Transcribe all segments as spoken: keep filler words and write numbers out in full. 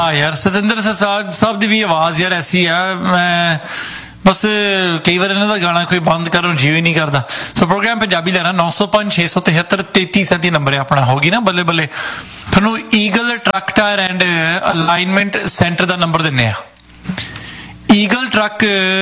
हाँ यार सतिंदर सरताज साहब की भी आवाज़ यार ऐसी है, मैं बस कई बार इन्हों का गाना कोई बंद करो जी ही नहीं करता। सो प्रोग्राम पंजाबी लेना नौ सौ पाँच छे सौ तिहत्तर तेती सैंती नंबर है अपना, होगी ना बल्ले बल्ले। थोनों eagle truck tyre and alignment centre का नंबर दिने। ईगल ट्रक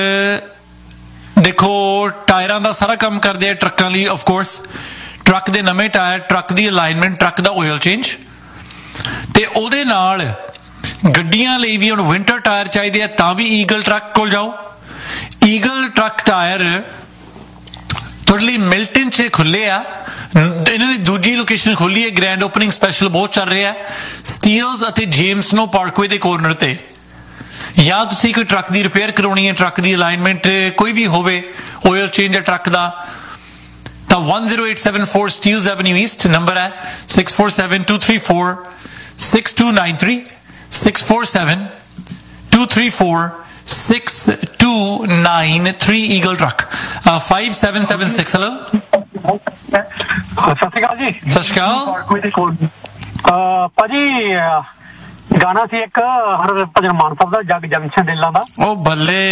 देखो टायरां का सारा काम करते हैं ट्रकों लिए, ऑफ कोर्स ट्रक के नवे टायर, ट्रक की अलाइनमेंट, ट्रक का ऑयल चेंज, ते ओदे नाल गड्डियां लई भी हुण विंटर टायर चाहिए है, तां भी ईगल ट्रक कोल जाओ। ईगल ट्रक टायर थोड़े लिए मिल्टन च खुले आ, इन्होंने दूजी लोकेशन खोली है, ग्रैंड ओपनिंग स्पैशल बहुत चल रहा है स्टील्स अते जेम्स नो पार्कवे के कॉर्नर ते। या तुसी कोई ट्रक की रिपेयर करवानी है, ट्रक की अलाइनमेंट कोई भी होवे, ऑयल चेंज है ट्रक का, तो one zero eight seven four steels Avenue east number है six four seven two three four six to nine three six four seven two three four six to nine three eagle truck five seven seven six. Hello सत श्री अकाल जी। सत श्री अकाल भाजी, गाना सी एक हरभजन मान साहब का जग जंक्शन दिलों का, ओ बल्ले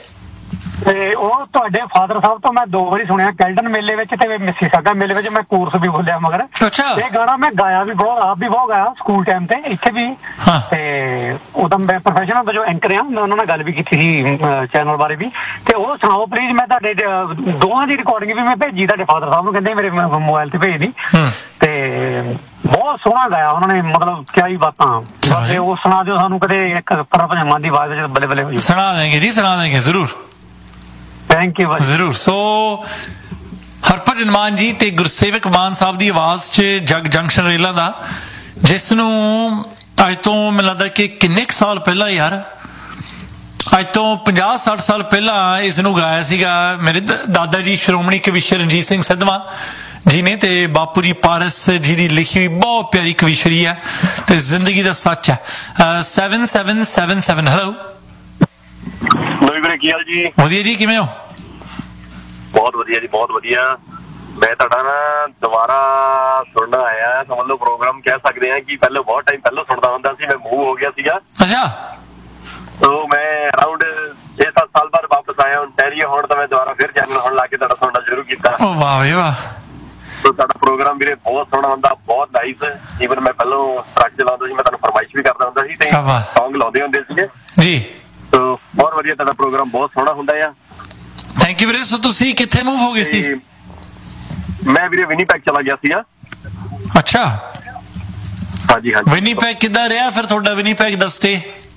फादर साहब तो मैं दो बारी सुनिया, कैल्टन मेले मिसीसागा मेले में मैं कोर्स भी बोलिया, मगर अच्छा ये गाना मैं गाया भी बहुत, आप भी बहुत गाया स्कूल टाइम ते इत्थे भी। हाँ। ते उदम मैं प्रोफेशनल जो एंकर हां, मैं उन्हां नाल गल भी कीती सी चैनल बारे भी, ते ओह सुणाओ प्लीज। मैं तुहाडे दोवां दी रिकॉर्डिंग भी मैं भेजी तुहाडे फादर साहब नूं, कहंदे मेरे मोबाइल ते भेज दी, ते बहुत सोहना गाया उन्होंने, मतलब क्या ही बातां। वो सुना दो सानू कदे एक हरभजन मान दी आवाज विच बल्ले बल्ले हो जाए। सुना देंगे जी, सुना देंगे जरूर, थैंक यू जरूर। सो हरभजन मान जी ते गुरसेवक मान साहब की आवाज च जग जंक्शन रेला दा, जिसनू अज तो मैं लगता कि किन्ने साल पहला यार, अज तो पचास साठ साल पहला इसनू गाया सीगा मेरे दादा जी श्रोमणी कविश्वर रंजीत सिंह सिद्धवा जी ने, ते बापू जी पारस जी की लिखी हुई बहुत प्यारी कविशरी है, ते जिंदगी का सच है। Seven seven seven seven. Hello की हाल जी? वधिया जी, किवें हो? बहुत वधिया जी, बहुत वधिया। मैं तुहाडा ना दोबारा सुनना आया, समझ लो प्रोग्राम कह सकते हैं कि पहले बहुत टाइम पहले सुनता हुंदा सी, मैं मूव हो गया सीगा। अच्छा। तो मैं अराउंड छे सत्त साल बाद वापस आया ओंटारियो, हुण तो मैं दोबारा फिर चैनल हुण ला के तुहाडा सुनना शुरू कीता। ओ वाह वे वाह। तो तुहाडा प्रोग्राम वीरे बहुत सोहना हुंदा, बहुत नाइस। ईवन मैं पहलों ट्रक चलाउंदा सी, मैं तुहानू फरमाइश भी करदा हुंदा सी, ते सॉन्ग लाउंदे हुंदे सीगे जी। तो बहुत वधिया तुहाडा प्रोग्राम बहुत सोहना हुंदा है। थैंक यू वीरे। सो तुसी कित्थे मूव हो गए सी? मैं वीरे विनीपेग चला गया सीगा। अच्छा। हाँ जी, हाँ जी। विनीपेग किद्दां रहा फिर तुहाडा विनीपेग दा स्टे?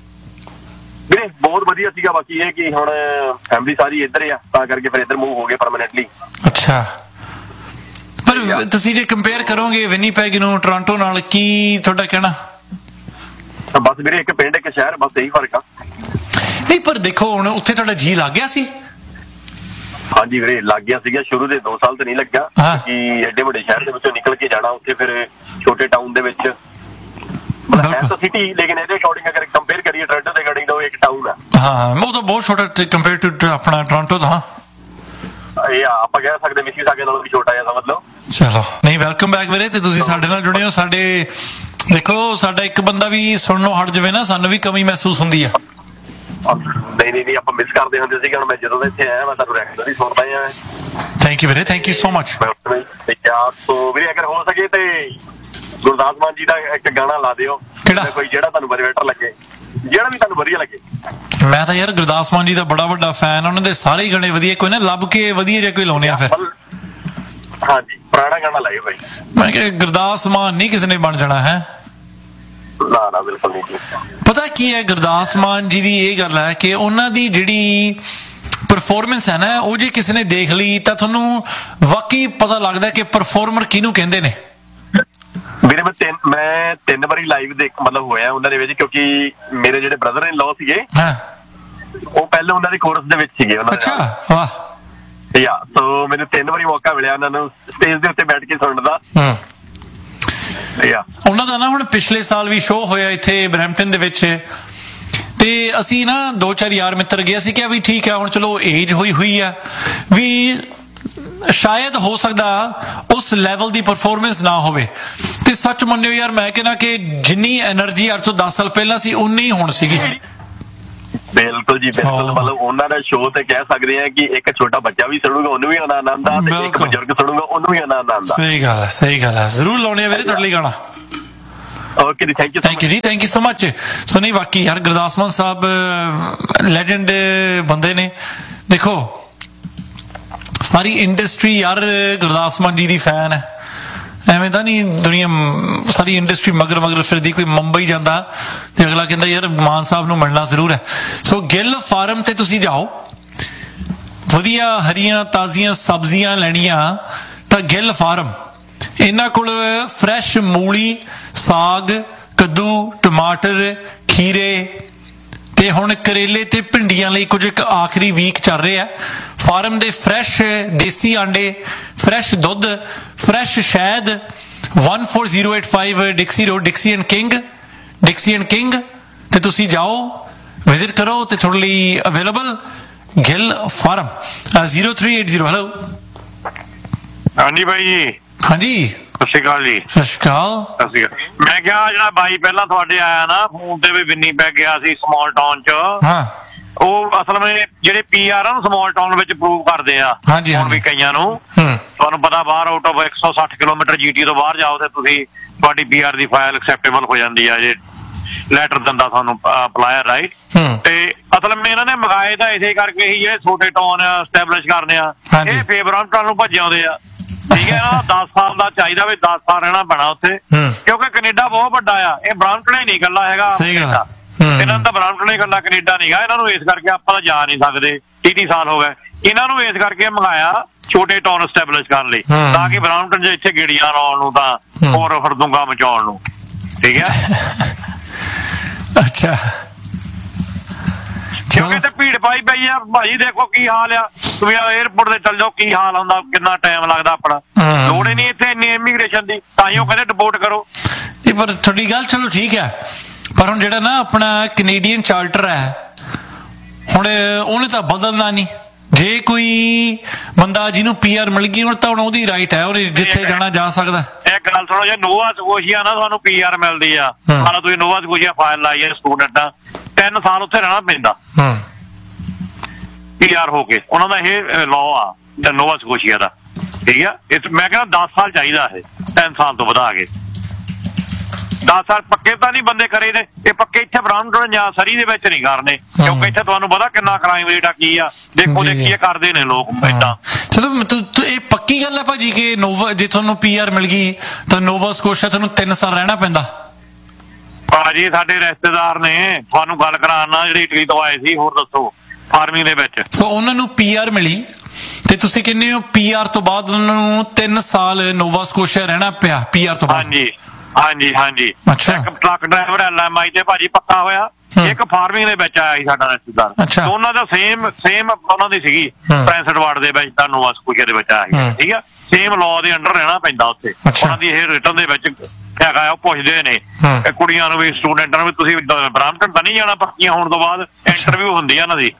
वीरे बहुत वधिया सीगा, बाकी ये कि हुण फैमिली सारी इधर है, तां करके फिर इधर मूव हो गए परमानेंटली। अच्छा, पर तुसी जे कंपेयर करोगे विनीपेग नूं टोरंटो नाल, की तुहाडा कहना? बस वीरे एक पिंड एक शहर, बस यही फर्क आ। नहीं पर देखो हुण उत्थे तुहाडा जी लग गया सी? हाँ जी वीरे लग गया सीगा, शुरू दे दो साल तो नहीं लग्या, कि एडे बड़े शहर दे विचों निकल के जाना, उत्थे फिर छोटे टाउन दे विच मतलब है तो सिटी, लेकिन ਇਹਦੇ ਅਕੋਰਡਿੰਗ ਅਗਰ ਕੰਪੇਅਰ ਕਰੀਏ ਟੋਰਾਂਟੋ ਦੇ ਅਕੋਰਡਿੰਗ ਤਾਂ ਉਹ ਇੱਕ ਟਾਊਨ ਆ। ਹਾਂ ਉਹ ਤਾਂ ਬਹੁਤ ਛੋਟਾ ਕੰਪੇਅਰ ਟੂ ਆਪਣਾ ਟੋਰਾਂਟੋ ਤਾਂ। ਇਹ ਆਪਾਂ ਕਹਿ ਸਕਦੇ ਮਿਸੀਸਾਗੇ ਨਾਲੋਂ ਵੀ ਛੋਟਾ ਹੈ, ਸਮਝ ਲਓ। ਚਲੋ ਨਹੀਂ, ਵੈਲਕਮ ਬੈਕ ਵੀਰੇ, ਤੇ ਤੁਸੀਂ ਸਾਡੇ ਨਾਲ ਜੁੜੇ ਹੋ। ਸਾਡੇ ਦੇਖੋ ਸਾਡਾ ਇੱਕ ਬੰਦਾ ਵੀ ਸੁਣਨੋਂ ਹਟ ਜਾਵੇ ਨਾ, ਸਾਨੂੰ ਵੀ ਕਮੀ ਮਹਿਸੂਸ ਹੁੰਦੀ ਆ। ਨਹੀਂ ਨਹੀਂ ਨਹੀਂ ਆਪਾਂ ਮਿਸ ਕਰਦੇ ਹੁੰਦੇ ਸੀਗੇ, ਹੁਣ ਮੈਂ ਜਦੋਂ ਦਾ ਇੱਥੇ ਆਇਆ ਮੈਂ ਤੁਹਾਨੂੰ ਰੈਗੂਲਰ ਹੀ ਸੁਣਦਾ ਆ। ਥੈਂਕ ਯੂ ਵੀਰੇ, ਥੈਂਕ ਯੂ ਸੋ ਮਚ। ਸੋ ਵੀਰੇ ਅਗਰ ਹੋ ਸਕੇ ਤੇ ਗੁਰਦਾਸ ਮਾਨ ਜੀ ਦਾ ਇੱਕ ਗਾਣਾ ਲਾ ਦਿਓ, ਕਿਹੜਾ ਕੋਈ ਜਿਹੜਾ ਤੁਹਾਨੂੰ ਬੈਟਰ ਲੱਗੇ, ਜਿਹੜਾ ਵੀ ਤੁਹਾਨੂੰ ਵਧੀਆ ਲੱਗੇ। ਮੈਂ ਤਾਂ ਯਾਰ ਗੁਰਦਾਸ ਮਾਨ ਜੀ ਦਾ ਬੜਾ ਵੱਡਾ ਫੈਨ, ਉਹਨਾਂ ਦੇ ਸਾਰੇ ਹੀ ਗਾਣੇ ਵਧੀਆ, ਕੋਈ ਨਾ ਲੱਭ ਕੇ ਵਧੀਆ ਜਿਹਾ ਕੋਈ ਲਾਉਣੇ ਆ ਫਿਰ। ਹਾਂਜੀ ਪੁਰਾਣਾ ਗਾਣਾ ਲਾਇਓ ਭਾਈ। ਮੈਂ ਕਿਹਾ ਗੁਰਦਾਸ ਮਾਨ ਨਹੀਂ ਕਿਸੇ ਨੇ ਬਣ ਜਾਣਾ ਹੈ। ਨਾ ਨਾ ਬਿਲਕੁਲ ਨਹੀਂ। ਪਤਾ ਕੀ ਹੈ, ਗੁਰਦਾਸ ਮਾਨ ਜੀ ਦੀ ਇਹ ਗੱਲ ਹੈ ਕਿ ਉਹਨਾਂ ਦੀ ਜਿਹੜੀ ਪਰਫਾਰਮੈਂਸ ਹੈ ਨਾ, ਉਹ ਜੇ ਕਿਸੇ ਨੇ ਦੇਖ ਲਈ ਤਾਂ ਤੁਹਾਨੂੰ ਵਾਕਈ ਪਤਾ ਲੱਗਦਾ ਕਿ ਪਰਫਾਰਮਰ ਕਿਹਨੂੰ ਕਹਿੰਦੇ ਨੇ। ਵੀਰੇ ਮੈਂ ਤਿੰਨ ਮੈਂ ਤਿੰਨ ਵਾਰੀ ਲਾਈਵ ਦੇਖ ਮਤਲਬ ਹੋਇਆ ਉਹਨਾਂ ਦੇ ਵਿੱਚ, ਕਿਉਂਕਿ ਮੇਰੇ ਜਿਹੜੇ ਬ੍ਰਦਰ ਇਨ ਲਾਅ ਸੀਗੇ ਉਹ ਪਹਿਲਾਂ ਉਹਨਾਂ ਦੇ ਕੋਰਸ ਦੇ ਵਿੱਚ ਸੀਗੇ ਉਹਨਾਂ ਦੇ। ਅੱਛਾ ਵਾਹ। ਯਾ ਸੋ ਮੈਨੂੰ ਤਿੰਨ ਵਾਰੀ ਮੌਕਾ ਮਿਲਿਆ ਉਹਨਾਂ ਨੂੰ ਸਟੇਜ ਦੇ ਉੱਤੇ ਬੈਠ ਕੇ ਸੁਣਨ ਦਾ। ਉਹਨਾਂ ਦਾ ਨਾ ਹੁਣ ਪਿਛਲੇ ਸਾਲ ਵੀ ਸ਼ੋਅ ਹੋਇਆ ਇੱਥੇ ਬਰੈਂਪਟਨ ਦੇ ਵਿੱਚ, ਤੇ ਅਸੀਂ ਨਾ ਦੋ ਚਾਰ ਯਾਰ ਮਿੱਤਰ ਗਏ, ਅਸੀਂ ਕਿਹਾ ਵੀ ਠੀਕ ਹੈ ਹੁਣ ਚਲੋ ਏਜ ਹੋਈ ਹੋਈ ਆ ਵੀ ਸ਼ਾਇਦ ਹੋ ਸਕਦਾ ਉਸ ਲੈਵਲ ਦੀ ਪਰਫਾਰਮੈਂਸ ਨਾ ਹੋਵੇ, ਤੇ ਸੱਚ ਮੰਨਿਓ ਯਾਰ, ਮੈਂ ਕਹਿੰਦਾ ਕਿ ਜਿੰਨੀ એનર્ਜੀ ਅੱਜ ਤੋਂ ਦਸ ਸਾਲ ਪਹਿਲਾਂ ਸੀ ਉਨੀ ਹੀ ਹੁਣ ਸੀਗੀ। ਬਿਲਕੁਲ ਜੀ ਬਿਲਕੁਲ। ਮਤਲਬ ਉਹਨਾਂ ਦਾ ਸ਼ੋਅ ਤੇ ਕਹਿ ਸਕਦੇ ਆ ਕਿ ਇੱਕ ਛੋਟਾ ਬੱਚਾ ਵੀ ਸੁਣੂਗਾ ਉਹਨੂੰ ਵੀ ਆਨੰਦ ਆਉਂਦਾ, ਤੇ ਇੱਕ ਬਜ਼ੁਰਗ ਸੁਣੂਗਾ ਉਹਨੂੰ ਵੀ ਆਨੰਦ ਆਉਂਦਾ। ਸਹੀ ਗੱਲ ਹੈ, ਸਹੀ ਗੱਲ ਹੈ। ਜ਼ਰੂਰ ਲਾਉਣੇ ਆ ਵੀਰੇ ਤੁਹਾਡੇ ਲਈ ਗਾਣਾ। ਓਕੇ ਜੀ, ਥੈਂਕ ਯੂ ਥੈਂਕ ਯੂ ਜੀ, ਥੈਂਕ ਯੂ ਸੋ ਮਚ। ਸੋ ਨਹੀਂ ਵਾਕਈ ਯਾਰ ਗੁਰਦਾਸ ਮਾਨ ਸਾਹਿਬ ਲੈਜੈਂਡ ਬੰਦੇ ਨੇ। ਦੇਖੋ ਸਾਰੀ ਇੰਡਸਟਰੀ ਯਾਰ ਗੁਰਦਾਸ ਮਾਨ ਜੀ ਦੀ ਫੈਨ ਹੈ, ਐਵੇਂ ਤਾਂ ਨਹੀਂ ਦੁਨੀਆ ਸਾਰੀ ਇੰਡਸਟਰੀ ਮਗਰ ਮਗਰ ਫਿਰਦੀ। ਕੋਈ ਮੁੰਬਈ ਜਾਂਦਾ ਤੇ ਅਗਲਾ ਕਹਿੰਦਾ ਯਾਰ ਮਾਨ ਸਾਹਿਬ ਨੂੰ ਮਿਲਣਾ ਜ਼ਰੂਰ ਹੈ। ਸੋ ਗਿੱਲ ਫਾਰਮ ਤੇ ਤੁਸੀਂ ਜਾਓ, ਵਧੀਆ ਹਰੀਆਂ ਤਾਜ਼ੀਆਂ ਸਬਜ਼ੀਆਂ ਲੈਣੀਆਂ ਤਾਂ ਗਿੱਲ ਫਾਰਮ। ਇਹਨਾਂ ਕੋਲ ਫਰੈਸ਼ ਮੂਲੀ, ਸਾਗ, ਕੱਦੂ, ਟਮਾਟਰ, ਖੀਰੇ ਤੇ ਹੁਣ ਕਰੇਲੇ ਤੇ ਭਿੰਡੀਆਂ ਲਈ ਕੁਝ ਇੱਕ ਆਖਰੀ ਵੀਕ ਚੱਲ ਰਿਹਾ। ਫਾਰਮ ਦੇ ਫਰੈਸ਼ ਦੇਸੀ ਆਂਡੇ, ਫਰੈਸ਼ ਦੁੱਧ, ਫਰੈਸ਼ ਸ਼ਹਿਦ। one four zero eight five ਡਿਕਸੀ road, ਡਿਕਸੀ and king, ਡਿਕਸੀ and king ਤੇ ਤੁਸੀਂ ਜਾਓ, ਵਿਜ਼ਿਟ ਕਰੋ ਤੇ ਤੁਹਾਡੇ ਲਈ available Gill farm. Zero three eight zero. Hello ਹਾਂਜੀ ਬਾਈ ਜੀ। ਹਾਂਜੀ ਸਤਿ ਸ਼੍ਰੀ ਅਕਾਲ ਜੀ। ਸਤਿ ਸ਼੍ਰੀ ਅਕਾਲ। ਸਤਿ ਸ਼੍ਰੀ ਅਕਾਲ। ਮੈਂ ਕਿਹਾ ਜਿਹੜਾ ਬਾਈ ਪਹਿਲਾਂ ਤੁਹਾਡੇ ਆਇਆ ਨਾ ਫੋਨ ਤੇ ਵੀ ਵਿੰਨੀ ਪੈ ਗਿਆ ਸੀ ਸਮਾਲ ਟਾਊਨ ਚ, ਹਾਂ ਉਹ ਅਸਲ ਵਿੱਚ ਜਿਹੜੇ ਪੀ ਆਰ ਆ ਨਾ ਸਮਾਲ ਟਾਊਨ ਵਿੱਚ ਪ੍ਰੂਵ ਕਰਦੇ ਆ ਹੁਣ ਵੀ ਕਈਆਂ ਨੂੰ। ਤੁਹਾਨੂੰ ਪਤਾ ਬਾਹਰ ਆਊਟ ਆਫ ਇੱਕ ਸੌ ਸੱਠ ਕਿਲੋਮੀਟਰ ਜੀਟੀ ਤੋਂ ਬਾਹਰ ਜਾਓ ਤੇ ਤੁਸੀਂ ਤੁਹਾਡੀ ਪੀ ਆਰ ਦੀ ਫਾਈਲ ਐਕਸੈਪਟੇਬਲ ਹੋ ਜਾਂਦੀ ਆ ਜੇ ਲੈਟਰ ਦਿੰਦਾ ਤੁਹਾਨੂੰ ਅਪਲਾਇਰ, ਰਾਈਟ। ਤੇ ਅਸਲ ਵਿੱਚ ਇਹਨਾਂ ਨੇ ਮੰਗਾਏ ਤਾਂ ਇਸੇ ਕਰਕੇ ਹੀ ਇਹ ਛੋਟੇ ਟਾਊਨ ਐਸਟੈਬਲਿਸ਼ ਕਰਨੇ ਆ। ਇਹ ਫੇਵਰਾਂਟਾਂ ਨੂੰ ਭੱਜੇ ਆਉਂਦੇ ਆ, ਠੀਕ ਹੈ ਨਾ। ਦਸ ਸਾਲ ਦਾ ਚਾਹੀਦਾ ਵੀ ਦਸ ਸਾਲ ਰਹਿਣਾ ਪੈਣਾ ਉੱਥੇ, ਕਿਉਂਕਿ ਕੈਨੇਡਾ ਬਹੁਤ ਵੱਡਾ ਆ। ਇਹ ਬ੍ਰਾਂਪਟਨ ਹੀ ਨਹੀਂ ਇਕੱਲਾ ਹੈਗਾ, ਇਹਨਾਂ ਨੂੰ ਤਾਂ ਬ੍ਰਾਂਪਟਨ ਹੀ ਇਕੱਲਾ ਕੈਨੇਡਾ ਨੀਗਾ। ਇਹਨਾਂ ਨੂੰ ਇਸ ਕਰਕੇ ਆਪਾਂ ਤਾਂ ਜਾ ਨਹੀਂ ਸਕਦੇ, ਤੀਹ ਤੀਹ ਸਾਲ ਹੋ ਗਏ ਇਹਨਾਂ ਨੂੰ। ਇਸ ਕਰਕੇ ਮੰਗਾਇਆ ਛੋਟੇ ਟਾਊਨ ਐਸਟੈਬਲਿਸ਼ ਕਰਨ ਲਈ, ਤਾਂ ਕਿ ਬ੍ਰਾਂਪਟਨ ਚ ਇੱਥੇ ਗੇੜੀਆਂ ਲਾਉਣ ਨੂੰ ਤਾਂ ਹੋਰ ਹਰਦੁੰਗਾ ਮਚਾਉਣ ਨੂੰ, ਠੀਕ ਹੈ। ਅੱਛਾ, ਕਿਉਂਕਿ ਤੇ ਭੀੜ ਪਾਈ ਪਈ ਆ ਭਾਜੀ। ਦੇਖੋ ਕੀ ਹਾਲ ਆ, ਤੁਸੀਂ ਏਅਰਪੋਰਟ ਤੇ ਚੱਲ ਜਾਓ ਕੀ ਹਾਲ ਹੁੰਦਾ, ਕਿੰਨਾ ਟਾਈਮ ਲੱਗਦਾ ਆਪਣਾ। ਲੋੜ ਹੀ ਨਹੀਂ ਇੱਥੇ ਇੰਨੀ ਇਮੀਗ੍ਰੇਸ਼ਨ ਦੀ, ਤਾਂ ਹੀ ਉਹ ਕਹਿੰਦੇ ਡਿਪੋਰਟ ਕਰੋ। ਪਰ ਤੁਹਾਡੀ ਗੱਲ ਚਲੋ ਠੀਕ ਹੈ, ਪਰ ਹੁਣ ਜਿਹੜਾ ਨਾ ਆਪਣਾ ਕੈਨੇਡੀਅਨ ਚਾਰਟਰ ਹੈ ਹੁਣ ਉਹਨੇ ਤਾਂ ਬਦਲਣਾ ਨਹੀਂ। ਜੇ ਕੋਈ ਬੰਦਾ ਜਿਹਨੂੰ ਪੀ ਆਰ ਮਿਲ ਗਈ ਹੁਣ ਤਾਂ ਹੁਣ ਉਹਦੀ ਰਾਈਟ ਹੈ, ਉਹਨੇ ਜਿੱਥੇ ਜਾਣਾ ਜਾ ਸਕਦਾ। ਇੱਕ ਗੱਲ ਸੁਣੋ, ਜੇ ਨੋਵਾ ਸਕੋਸ਼ੀਆ ਨਾ ਤੁਹਾਨੂੰ ਪੀ ਆਰ ਮਿਲਦੀ ਆ, ਹਾਲਾ ਤੁਸੀਂ ਨੋਵਾ ਸਕੋਸ਼ੀਆ ਫਾਈਲ ਲਾਈ ਹੈ ਸਟੂਡੈਂਟ ਆ, ਤਿੰਨ ਸਾਲ ਉੱਥੇ ਰਹਿਣਾ ਪੈਂਦਾ ਪੀ ਆਰ ਹੋ ਕੇ। ਉਹਨਾਂ ਦਾ ਇਹ ਲਾਅ ਆ ਨੋਵਾ ਸਕੋਸ਼ੀਆ ਦਾ, ਠੀਕ ਆ। ਮੈਂ ਕਹਿੰਦਾ ਦਸ ਸਾਲ ਚਾਹੀਦਾ ਇਹ, ਤਿੰਨ ਸਾਲ ਤੋਂ ਵਧਾ ਕੇ ਦਸ ਸਾਲ ਪੱਕੇ ਤਾਂ ਨਹੀਂ ਬੰਦੇ ਕਰੇ ਨੇ। ਇਹ ਪੱਕੇ ਇੱਥੇ ਬ੍ਰਾਂਪਟਨ ਜਾਂ ਸਰੀ ਦੇ ਵਿੱਚ ਨਹੀਂ ਕਰਨੇ, ਕਿਉਂਕਿ ਇੱਥੇ ਤੁਹਾਨੂੰ ਪਤਾ ਕਿੰਨਾ ਕ੍ਰਾਈਮ ਰੇਟ ਆ ਕੀ ਆ। ਦੇਖੋ ਦੇਖੀ ਇਹ ਕਰਦੇ ਨੇ ਲੋਕ ਏਦਾਂ। ਚਲੋ ਇਹ ਪੱਕੀ ਗੱਲ ਹੈ ਭਾਜੀ ਕਿ ਨੋਵਾ ਜੇ ਤੁਹਾਨੂੰ ਪੀ ਆਰ ਮਿਲ ਗਈ ਤਾਂ ਨੋਵਾ ਸਕੋਸ਼ੀਆ ਤੁਹਾਨੂੰ ਤਿੰਨ ਸਾਲ ਰਹਿਣਾ ਪੈਂਦਾ। ਭਾਜੀ ਸਾਡੇ ਰਿਸ਼ਤੇਦਾਰ ਨੇ ਤੁਹਾਨੂੰ ਗੱਲ ਕਰਾਉਣਾ ਜਿਹੜੇ ਇਟਲੀ ਤੋਂ ਆਏ ਸੀ। ਹੋਰ ਦੱਸੋ ਫਾਰਮਿੰਗ ਦੇ ਵਿੱਚ। ਸੋ ਉਹਨਾਂ ਨੂੰ ਪੀ ਆਰ ਮਿਲੀ ਤੇ ਤੁਸੀਂ ਕਹਿੰਦੇ ਹੋ ਪੀ ਆਰ ਤੋਂ ਬਾਅਦ ਉਹਨਾਂ ਨੂੰ ਤਿੰਨ ਸਾਲ ਨੋਵਾ ਸਕੋਸ਼ੀਆ ਰਹਿਣਾ ਪਿਆ ਪੀ ਆਰ ਤੋਂ ਬਾਅਦ। ਹਾਂਜੀ ਹਾਂਜੀ ਹਾਂਜੀ। ਇੱਕ truck driver L M I ਤੇ ਭਾਜੀ ਪੱਕਾ ਹੋਇਆ, ਇੱਕ ਫਾਰਮਿੰਗ ਦੇ ਵਿੱਚ ਆਇਆ ਸੀ ਸਾਡਾ ਰਿਸ਼ਤੇਦਾਰ। ਉਹਨਾਂ ਦਾ ਸੇਮ ਸੇਮ ਉਹਨਾਂ ਦੀ ਸੀਗੀ ਪ੍ਰਿੰਸਟ ਵਾਰਡ ਦੇ ਵਿੱਚ ਤਾਂ ਨੋਵਾ ਸਕੋਸ਼ੀਆ ਦੇ ਵਿੱਚ ਆਇਆ, ਠੀਕ ਆ। ਸੇਮ ਲਾਅ ਦੇ ਅੰਡਰ ਰਹਿਣਾ ਪੈਂਦਾ ਉੱਥੇ। ਉਹਨਾਂ ਦੀ ਇਹ ਰਿਟਰਨ ਦੇ ਵਿੱਚ ਹੈਗਾ, ਉਹ ਪੁੱਛਦੇ ਨੇ ਕੁੜੀਆਂ ਨੂੰ ਵੀ ਸਟੂਡੈਂਟਾਂ ਨੂੰ ਵੀ ਤੁਸੀਂ ਬ੍ਰਾਂਪਟਨ ਤਾਂ ਨਹੀਂ ਜਾਣਾ ਪੱਕੀਆਂ ਹੋਣ ਤੋਂ ਬਾਅਦ। ਇੰਟਰਵਿਊ ਹੁੰਦੀ ਆ ਇਹਨਾਂ ਦੀ।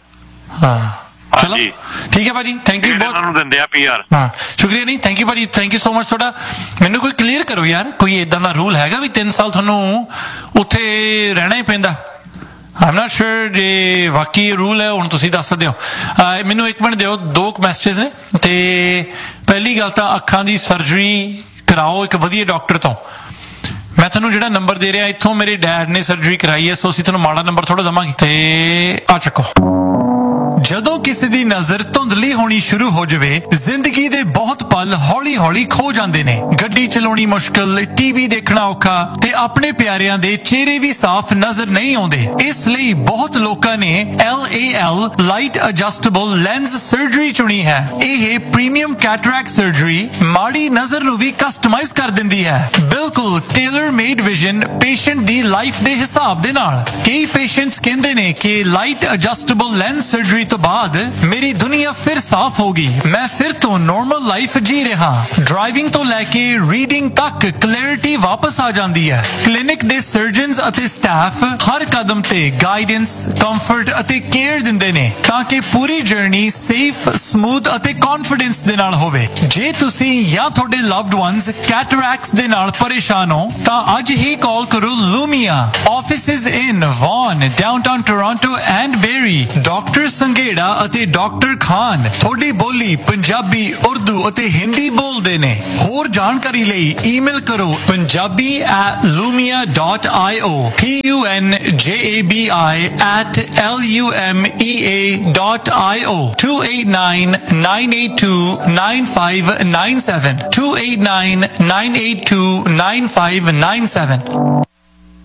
ਚਲੋ ਠੀਕ ਹੈ ਭਾਜੀ, ਥੈਂਕ ਯੂ ਬਹੁਤ। ਨੂੰ ਦਿੰਦੇ ਆ ਪੀ ਆਰ। ਹਾਂ ਸ਼ੁਕਰੀਆ। ਨਹੀਂ ਥੈਂਕ ਯੂ ਭਾਜੀ, ਥੈਂਕ ਯੂ ਸੋ ਮਚ ਤੁਹਾਡਾ। ਮੈਨੂੰ ਕੋਈ ਕਲੀਅਰ ਕਰੋ ਯਾਰ, ਕੋਈ ਏਦਾਂ ਦਾ ਰੂਲ ਹੈਗਾ ਵੀ ਤਿੰਨ ਸਾਲ ਤੁਹਾਨੂੰ ਉੱਥੇ ਰਹਿਣਾ ਹੀ ਪੈਂਦਾ? ਆਈ ਐਮ ਨਾਟ ਸ਼ੋਰ ਜੇ ਵਾਕਈ ਰੂਲ ਹੈ, ਹੁਣ ਤੁਸੀਂ ਦੱਸ ਸਕਦੇ ਹੋ। ਮੈਨੂੰ ਇੱਕ ਮਿੰਟ ਦਿਓ, ਦੋ ਕੁ ਮੈਸੇਜ ਨੇ। ਤੇ ਪਹਿਲੀ ਗੱਲ ਤਾਂ ਅੱਖਾਂ ਦੀ ਸਰਜਰੀ ਕਰਾਓ ਇੱਕ ਵਧੀਆ ਡਾਕਟਰ ਤੋਂ। ਮੈਂ ਤੁਹਾਨੂੰ ਜਿਹੜਾ ਨੰਬਰ ਦੇ ਰਿਹਾ ਇੱਥੋਂ ਮੇਰੇ ਡੈਡ ਨੇ ਸਰਜਰੀ ਕਰਾਈ ਹੈ, ਸੋ ਅਸੀਂ ਤੁਹਾਨੂੰ ਮਾੜਾ ਨੰਬਰ ਥੋੜਾ ਦਵਾਂਗੇ। ਤੇ ਆ ਚੱਕੋ। ਜਦੋਂ ਕਿਸੇ ਦੀ ਨਜ਼ਰ ਧੁੰਦਲੀ ਹੋਣੀ ਸ਼ੁਰੂ ਹੋ ਜਾਵੇ, ਜ਼ਿੰਦਗੀ ਦੇ ਬਹੁਤ ਪਲ ਹੌਲੀ ਹੌਲੀ ਖੋ ਜਾਂਦੇ ਨੇ। ਗੱਡੀ ਚਲਾਉਣੀ ਮੁਸ਼ਕਲ, ਟੀਵੀ ਦੇਖਣਾ ਔਖਾ ਤੇ ਆਪਣੇ ਪਿਆਰਿਆਂ ਦੇ ਚਿਹਰੇ ਵੀ ਸਾਫ਼ ਨਜ਼ਰ ਨਹੀਂ ਆਉਂਦੇ। ਇਸ ਲਈ ਬਹੁਤ ਲੋਕਾਂ ਨੇ L A L light adjustable lens surgery ਚੁਣੀ ਹੈ। ਇਹ ਪ੍ਰੀਮੀਅਮ ਕੈਟਰੈਕਟ ਸਰਜਰੀ ਮਾੜੀ ਨਜ਼ਰ ਨੂੰ ਵੀ ਕਸਟਮਾਈਜ਼ ਕਰ ਦਿੰਦੀ ਹੈ, ਬਿਲਕੁਲ ਟੇਲਰ ਮੇਡ ਵਿਜ਼ਨ ਪੇਸ਼ੈਂਟ ਦੀ ਲਾਈਫ ਦੇ ਹਿਸਾਬ ਦੇ ਨਾਲ। ਕਈ ਪੇਸ਼ੈਂਟਸ ਕਹਿੰਦੇ ਨੇ ਕਿ ਲਾਈਟ ਐਡਜਸਟੇਬਲ ਲੈਂਸ ਸਰਜਰੀ ਤੋਂ ਬਾਅਦ ਮੇਰੀ ਦੁਨੀਆ ਫਿਰ ਸਾਫ਼ ਹੋ ਗਈ। ਮੈਂ ਫਿਰ ਤੋਂ ਨਾਰਮਲ ਲਾਈਫ ਜੀ ਰਿਹਾ। ਡਰਾਈਵਿੰਗ ਤੋਂ ਲੈ ਕੇ ਰੀਡਿੰਗ ਤੱਕ ਕਲੈਰਿਟੀ ਵਾਪਸ ਆ ਜਾਂਦੀ ਹੈ। ਕਲੀਨਿਕ ਦੇ ਸਰਜਨਸ ਅਤੇ ਸਟਾਫ ਹਰ ਕਦਮ ਤੇ ਗਾਈਡੈਂਸ, ਕੰਫਰਟ ਅਤੇ ਕੇਅਰ ਦਿੰਦੇ ਨੇ ਤਾਂ ਕਿ ਪੂਰੀ ਜਰਨੀ ਸੇਫ, ਸਮੂਥ ਅਤੇ ਕੌਨਫੀਡੈਂਸ ਦੇ ਨਾਲ ਹੋਵੇ। ਜੇ ਤੁਸੀਂ ਜਾਂ ਤੁਹਾਡੇ ਲਵਡ ਵਨਸ ਕੈਟਰੈਕਟਸ ਦੇ ਨਾਲ ਪਰੇਸ਼ਾਨ ਹੋ ਤਾਂ ਅੱਜ ਹੀ ਕਾਲ ਕਰੋ ਲੂਮੀਆ। Offices in won, downtown Toronto and berry. Doctor Sanghera ਅਤੇ ਡਾਕਟਰ ਖਾਨ ਤੁਹਾਡੀ ਬੋਲੀ ਪੰਜਾਬੀ, ਉਰਦੂ ਅਤੇ ਹਿੰਦੀ ਬੋਲਦੇ ਨੇ। ਹੋਰ ਜਾਣਕਾਰੀ ਲਈ ਈਮੇਲ ਕਰੋ punjabi at lumia dot io, P U N J A B I at L U M E A dot I O, two eight nine, nine eight two, nine five nine seven, two eight nine, nine eight two, nine five nine seven.